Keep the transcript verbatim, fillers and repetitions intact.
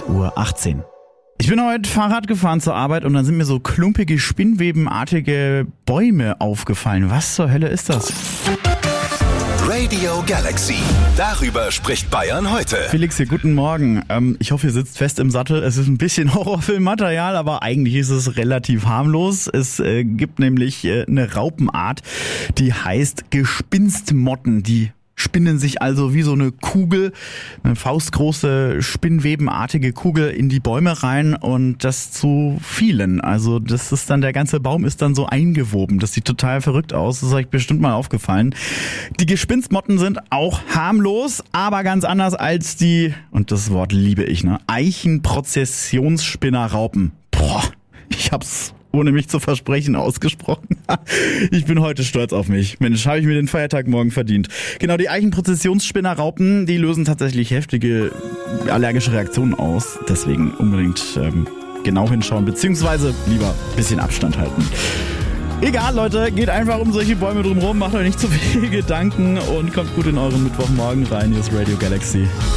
Uhr achtzehn. Ich bin heute Fahrrad gefahren zur Arbeit und dann sind mir so klumpige, spinnwebenartige Bäume aufgefallen. Was zur Hölle ist das? Radio Galaxy. Darüber spricht Bayern heute. Felix hier, guten Morgen. Ähm, ich hoffe, ihr sitzt fest im Sattel. Es ist ein bisschen Horrorfilmmaterial, aber eigentlich ist es relativ harmlos. Es äh, gibt nämlich äh, eine Raupenart, die heißt Gespinstmotten. Die spinnen sich also wie so eine Kugel, eine faustgroße, spinnwebenartige Kugel in die Bäume rein und das zu vielen. Also das ist dann, der ganze Baum ist dann so eingewoben. Das sieht total verrückt aus. Das ist euch bestimmt mal aufgefallen. Die Gespinstmotten sind auch harmlos, aber ganz anders als die, und das Wort liebe ich, ne, Eichenprozessionsspinnerraupen. Boah, ich hab's ohne mich zu versprechen ausgesprochen. Ich bin heute stolz auf mich. Mensch, habe ich mir den Feiertag morgen verdient. Genau, die Eichenprozessionsspinnerraupen, die lösen tatsächlich heftige allergische Reaktionen aus. Deswegen unbedingt ähm, genau hinschauen, beziehungsweise lieber ein bisschen Abstand halten. Egal, Leute, geht einfach um solche Bäume drumherum, macht euch nicht zu viele Gedanken und kommt gut in euren Mittwochmorgen rein. Hier ist Radio Galaxy.